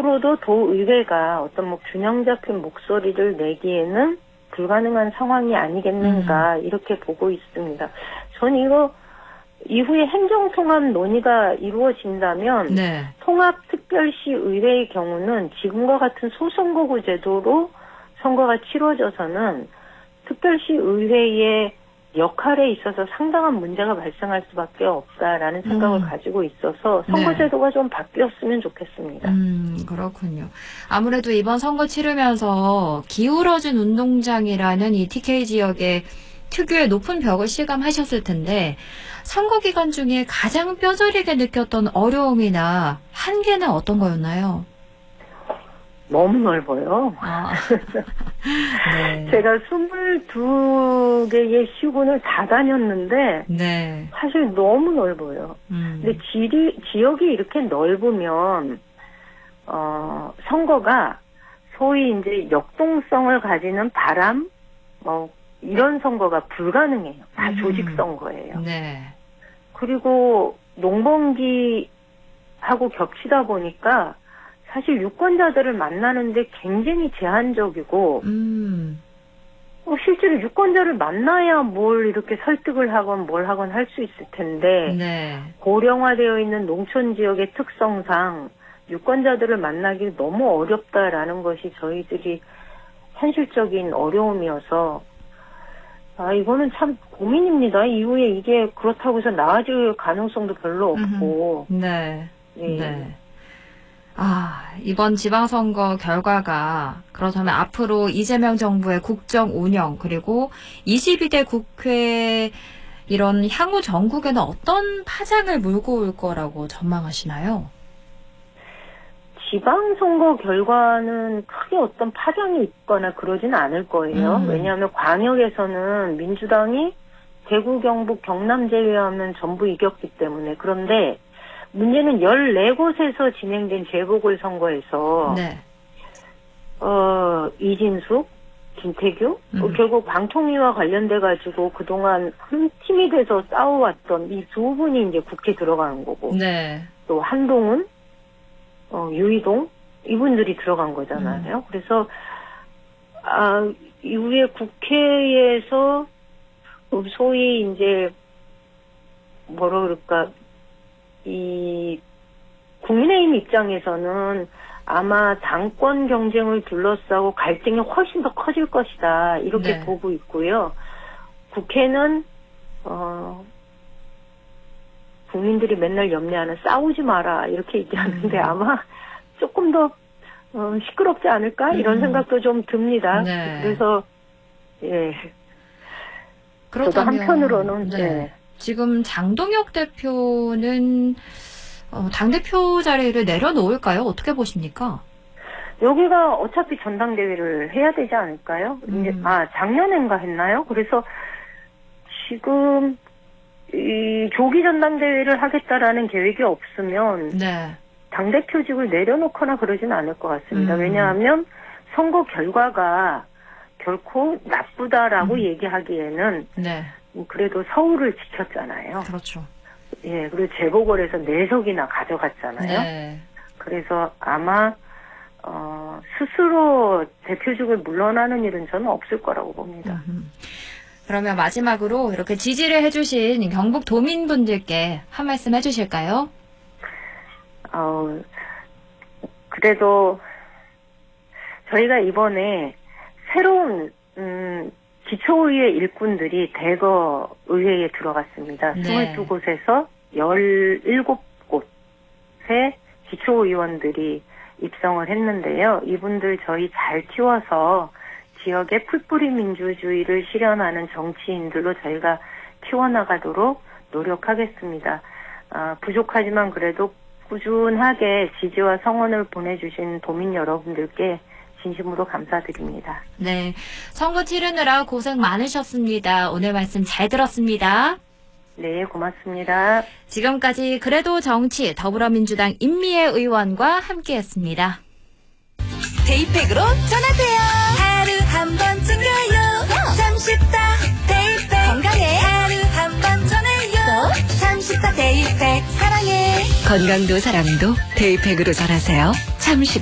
앞으로도 도의회가 어떤 뭐 균형 잡힌 목소리를 내기에는 불가능한 상황이 아니겠는가 이렇게 보고 있습니다. 전 이거 이후에 행정통합 논의가 이루어진다면 네. 통합특별시의회의 경우는 지금과 같은 소선거구 제도로 선거가 치러져서는 특별시의회의 역할에 있어서 상당한 문제가 발생할 수밖에 없다라는 생각을 가지고 있어서 선거제도가 좀 바뀌었으면 좋겠습니다. 그렇군요. 아무래도 이번 선거 치르면서 기울어진 운동장이라는 이 TK 지역의 특유의 높은 벽을 실감하셨을 텐데 선거 기간 중에 가장 뼈저리게 느꼈던 어려움이나 한계는 어떤 거였나요? 너무 넓어요. 네. 제가 22개의 시군을 다 다녔는데 네. 사실 너무 넓어요. 근데 지역이 이렇게 넓으면 선거가 소위 이제 역동성을 가지는 바람 이런 선거가 불가능해요. 다 조직 선거예요. 네. 그리고 농번기하고 겹치다 보니까 사실 유권자들을 만나는데 굉장히 제한적이고 실제로 유권자를 만나야 뭘 이렇게 설득을 하건 뭘 하건 할 수 있을 텐데 네. 고령화되어 있는 농촌 지역의 특성상 유권자들을 만나기 너무 어렵다라는 것이 저희들이 현실적인 어려움이어서 이거는 참 고민입니다. 이후에 이게 그렇다고 해서 나아질 가능성도 별로 없고. 네. 네. 네. 이번 지방선거 결과가 그렇다면 앞으로 이재명 정부의 국정 운영 그리고 22대 국회 이런 향후 전국에는 어떤 파장을 몰고 올 거라고 전망하시나요? 지방선거 결과는 크게 어떤 파장이 있거나 그러지는 않을 거예요. 왜냐하면 광역에서는 민주당이 대구, 경북, 경남 제외하면 전부 이겼기 때문에. 그런데 문제는 14곳에서 진행된 재보궐선거에서 네. 이진숙, 김태규, 결국 방통위와 관련돼 가지고 그동안 한 팀이 돼서 싸워왔던 이 두 분이 이제 국회 들어가는 거고, 네. 또 한동훈, 유이동 이분들이 들어간 거잖아요. 그래서 이후에 국회에서 소위 이제 뭐라 그럴까 이 국민의힘 입장에서는 아마 당권 경쟁을 둘러싸고 갈등이 훨씬 더 커질 것이다 이렇게 네. 보고 있고요. 국회는 국민들이 맨날 염려하는 싸우지 마라 이렇게 얘기하는데 아마 조금 더 시끄럽지 않을까 이런 생각도 좀 듭니다. 네. 그래서 예. 저도 그렇다면 한편으로는 네. 네. 지금 장동혁 대표는 당대표 자리를 내려놓을까요? 어떻게 보십니까? 여기가 어차피 전당대회를 해야 되지 않을까요? 이제 작년엔가 했나요? 그래서 지금 이 조기 전당대회를 하겠다라는 계획이 없으면 네. 당대표직을 내려놓거나 그러진 않을 것 같습니다. 왜냐하면 선거 결과가 결코 나쁘다라고 얘기하기에는 네. 그래도 서울을 지켰잖아요. 그렇죠. 예, 그리고 재보궐에서 4석이나 가져갔잖아요. 네. 그래서 아마 스스로 대표직을 물러나는 일은 저는 없을 거라고 봅니다. 그러면 마지막으로 이렇게 지지를 해주신 경북 도민분들께 한 말씀 해주실까요? 그래도 저희가 이번에 새로운 기초의회 일꾼들이 대거 의회에 들어갔습니다. 네. 22곳에서 17곳의 기초의원들이 입성을 했는데요. 이분들 저희 잘 키워서 지역의 풀뿌리 민주주의를 실현하는 정치인들로 저희가 키워나가도록 노력하겠습니다. 부족하지만 그래도 꾸준하게 지지와 성원을 보내주신 도민 여러분들께 진심으로 감사드립니다. 네, 선거 치르느라 고생 많으셨습니다. 오늘 말씀 잘 들었습니다. 네, 고맙습니다. 지금까지 그래도 정치 더불어민주당 임미애 의원과 함께했습니다. 데이팩으로 전하세요. 하루 한 번쯤 가요. 34 데이팩 건강해. 하루 한 번 전해요. 34 데이팩 사랑해. 건강도 사랑도 데이팩으로 전하세요. 30